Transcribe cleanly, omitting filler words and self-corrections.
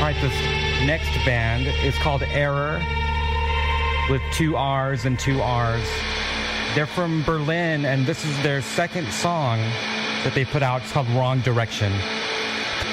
right, this next band is called Error, with 2 R's and 2 R's. They're from Berlin, and this is their second song that they put out. It's called Wrong Direction.